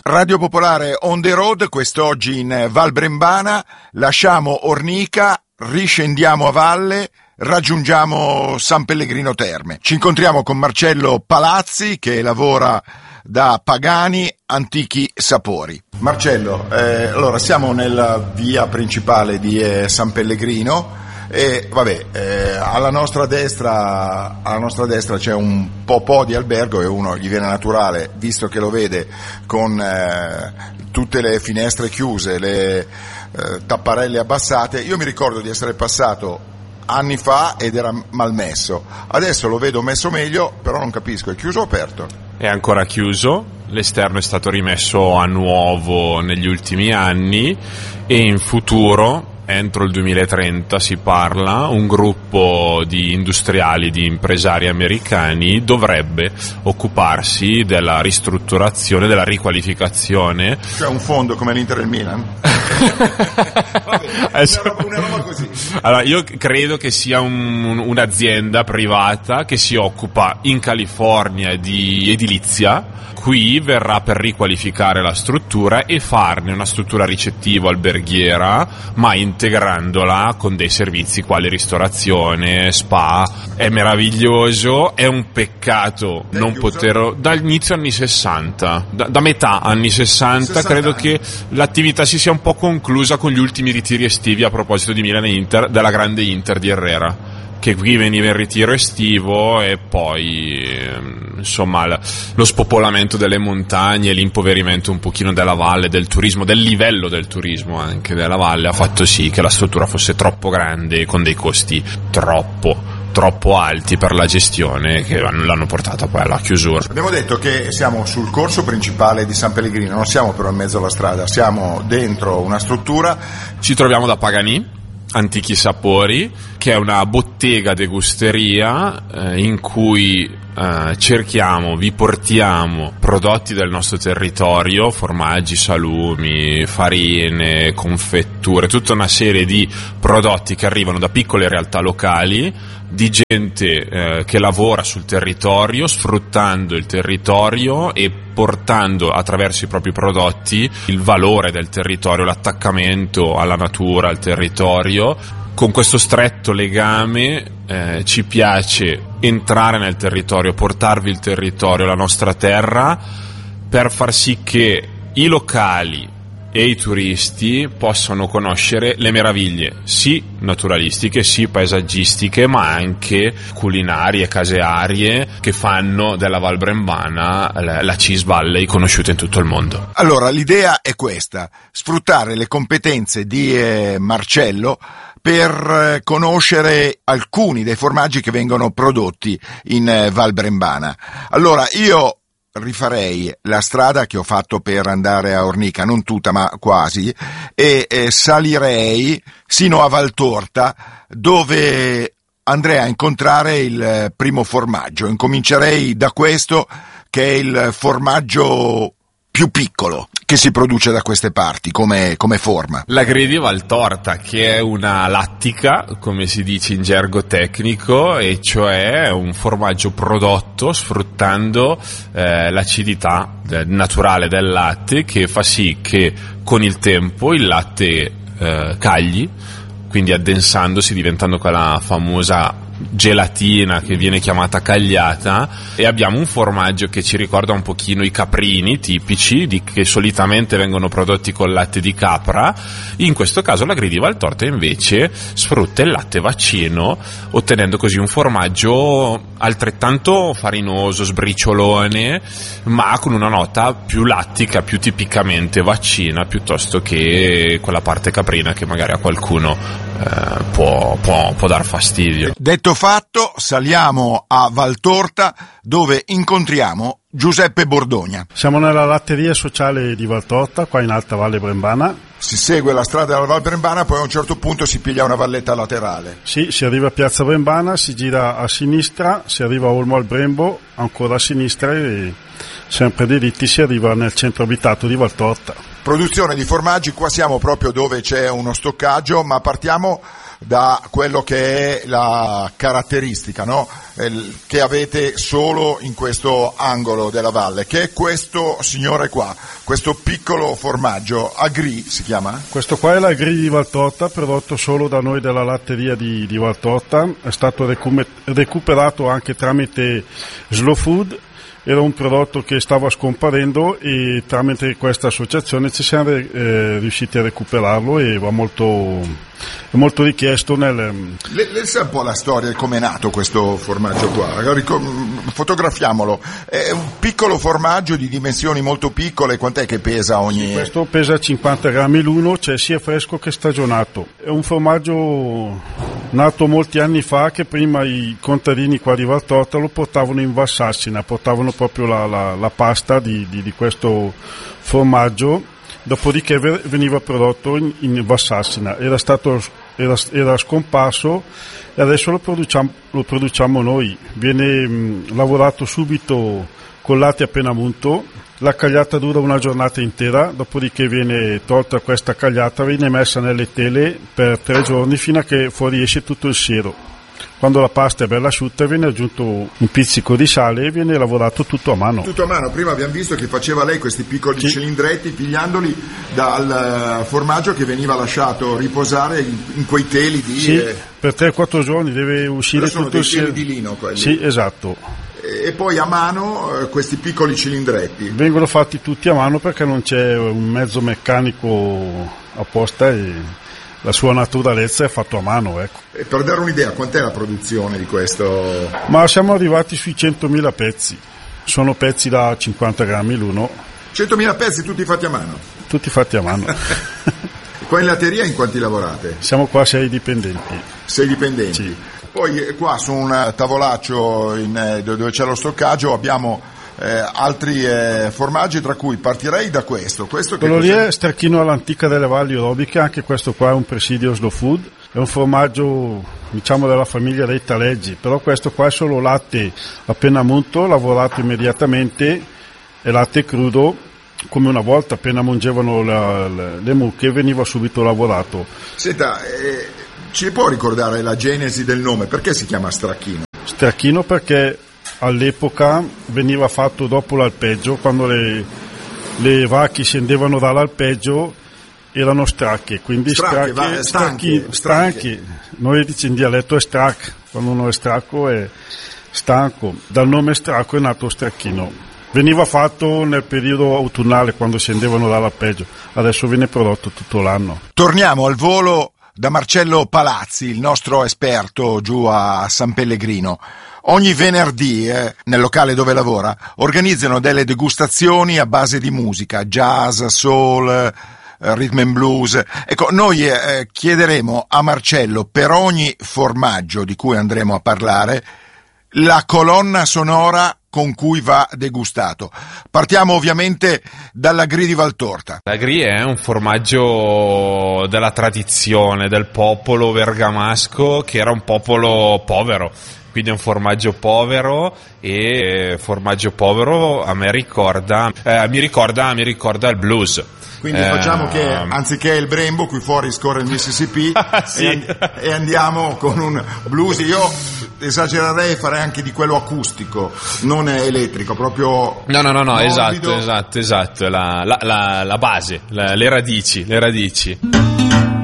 Radio Popolare on the road, quest'oggi in Val Brembana, lasciamo Ornica, riscendiamo a valle, raggiungiamo San Pellegrino Terme. Ci incontriamo con Marcello Palazzi che lavora da Pagani Antichi Sapori. Marcello, allora siamo nella via principale di San Pellegrino e alla nostra destra c'è un po' di albergo e uno gli viene naturale, visto che lo vede con tutte le finestre chiuse, le tapparelle abbassate. Io mi ricordo di essere passato anni fa ed era malmesso, adesso lo vedo messo meglio, però non capisco, è chiuso o aperto? È ancora chiuso, l'esterno è stato rimesso a nuovo negli ultimi anni e in futuro, entro il 2030 si parla, un gruppo di industriali, di impresari americani dovrebbe occuparsi della ristrutturazione, della riqualificazione. Cioè un fondo come l'Inter e il Milan? Una roba così. Allora, io credo che sia un'azienda privata che si occupa in California di edilizia. Qui verrà per riqualificare la struttura e farne una struttura ricettivo-alberghiera, ma integrandola con dei servizi quali ristorazione, spa. È meraviglioso, è un peccato non poterlo. Dall'inizio anni 60, da metà anni 60 credo che l'attività si sia un po' conclusa con gli ultimi ritiri estivi a proposito di Milan e Inter, della grande Inter di Herrera, che qui veniva il ritiro estivo e poi insomma lo spopolamento delle montagne, l'impoverimento un pochino della valle, del turismo, del livello del turismo anche della valle ha fatto sì che la struttura fosse troppo grande con dei costi troppo alti per la gestione che l'hanno portata poi alla chiusura. Abbiamo detto che siamo sul corso principale di San Pellegrino, non siamo però in mezzo alla strada, siamo dentro una struttura. Ci troviamo da Pagani Antichi Sapori, che è una bottega degusteria in cui vi portiamo prodotti del nostro territorio, formaggi, salumi, farine, confetture, tutta una serie di prodotti che arrivano da piccole realtà locali, di gente che lavora sul territorio, sfruttando il territorio e portando attraverso i propri prodotti il valore del territorio, l'attaccamento alla natura, al territorio. Con questo stretto legame ci piace entrare nel territorio, portarvi il territorio, la nostra terra, per far sì che i locali e i turisti possano conoscere le meraviglie sì naturalistiche, sì paesaggistiche, ma anche culinarie, casearie, che fanno della Val Brembana la Cheese Valley conosciuta in tutto il mondo. Allora l'idea è questa: sfruttare le competenze di Marcello per conoscere alcuni dei formaggi che vengono prodotti in Val Brembana. Allora io rifarei la strada che ho fatto per andare a Ornica, non tutta ma quasi, e salirei sino a Valtorta, dove andrei a incontrare il primo formaggio. Incomincerei da questo, che è il formaggio più piccolo che si produce da queste parti come forma. La Gredi Valtorta, che è una lattica, come si dice in gergo tecnico, e cioè un formaggio prodotto sfruttando l'acidità naturale del latte, che fa sì che con il tempo il latte cagli, quindi addensandosi, diventando quella famosa gelatina che viene chiamata cagliata, e abbiamo un formaggio che ci ricorda un pochino i caprini tipici che solitamente vengono prodotti con latte di capra. In questo caso la Gredi Valtorta invece sfrutta il latte vaccino, ottenendo così un formaggio altrettanto farinoso, sbriciolone, ma con una nota più lattica, più tipicamente vaccina, piuttosto che quella parte caprina che magari a qualcuno può dar fastidio. Detto fatto, saliamo a Valtorta, dove incontriamo Giuseppe Bordogna. Siamo nella latteria sociale di Valtorta, qua in Alta Valle Brembana. Si segue la strada della Val Brembana, poi a un certo punto si piglia una valletta laterale. Sì, si arriva a Piazza Brembana, si gira a sinistra, si arriva a Olmo al Brembo, ancora a sinistra e sempre diritti si arriva nel centro abitato di Valtorta. Produzione di formaggi, qua siamo proprio dove c'è uno stoccaggio, ma partiamo da quello che è la caratteristica, no? Che avete solo in questo angolo della valle, che è questo signore qua, questo piccolo formaggio, Agri si chiama? Questo qua è l'Agri di Valtorta, prodotto solo da noi della latteria di Valtorta, è stato recuperato anche tramite Slow Food. Era un prodotto che stava scomparendo e tramite questa associazione ci siamo riusciti a recuperarlo e va è molto richiesto nel... Lei sa un po' la storia, come è nato questo formaggio qua? Fotografiamolo. È un piccolo formaggio di dimensioni molto piccole, quant'è che pesa ogni... Questo pesa 50 grammi l'uno, cioè sia fresco che stagionato. È un formaggio nato molti anni fa, che prima i contadini qua di Valtorta lo portavano in Valsassina, portavano proprio la pasta di questo formaggio, dopodiché veniva prodotto in Valsassina, era scomparso e adesso lo produciamo noi. Viene lavorato subito con latte appena munto, la cagliata dura una giornata intera, dopodiché viene tolta questa cagliata, viene messa nelle tele per 3 giorni fino a che fuoriesce tutto il siero. Quando la pasta è bella asciutta viene aggiunto un pizzico di sale e viene lavorato tutto a mano. Tutto a mano, prima abbiamo visto che faceva lei questi piccoli cilindretti pigliandoli dal formaggio che veniva lasciato riposare in quei teli di... Sì, per 3-4 giorni deve uscire tutto il siero. Sono dei teli di lino quelli? Sì, esatto. E poi a mano questi piccoli cilindretti? Vengono fatti tutti a mano perché non c'è un mezzo meccanico apposta e... la sua naturalezza è fatto a mano, ecco. E per dare un'idea, quant'è la produzione di questo? Ma siamo arrivati sui 100.000 pezzi. Sono pezzi da 50 grammi l'uno. 100.000 pezzi tutti fatti a mano? Tutti fatti a mano. Qua in latteria in quanti lavorate? Siamo qua 6 dipendenti. 6 dipendenti? Sì. Poi qua su un tavolaccio dove c'è lo stoccaggio abbiamo... altri formaggi, tra cui partirei da questo quello lì è stracchino all'antica delle valli orobiche, anche questo qua è un presidio Slow Food, è un formaggio diciamo della famiglia dei taleggi, però questo qua è solo latte appena munto, lavorato immediatamente, e latte crudo come una volta appena mungevano le mucche veniva subito lavorato. Senta, ci può ricordare la genesi del nome? Perché si chiama stracchino? Stracchino perché all'epoca veniva fatto dopo l'alpeggio, quando le vacche scendevano dall'alpeggio erano stracche, quindi stanchi. Noi diciamo in dialetto è strac, quando uno è stracco è stanco, dal nome stracco è nato stracchino. Veniva fatto nel periodo autunnale quando scendevano dall'alpeggio, adesso viene prodotto tutto l'anno. Torniamo al volo da Marcello Palazzi, il nostro esperto giù a San Pellegrino. Ogni venerdì, nel locale dove lavora, organizzano delle degustazioni a base di musica, jazz, soul, rhythm and blues. Ecco, noi chiederemo a Marcello, per ogni formaggio di cui andremo a parlare, la colonna sonora con cui va degustato. Partiamo ovviamente dall'Agri di Valtorta. L'Agri è un formaggio della tradizione, del popolo bergamasco, che era un popolo povero. Quindi è un formaggio povero, e formaggio povero mi ricorda il blues. Quindi facciamo che anziché il Brembo qui fuori scorre il Mississippi sì. e andiamo con un blues. Io esagererei e farei anche di quello acustico, non elettrico, proprio no, morbido. esatto, la base, le radici.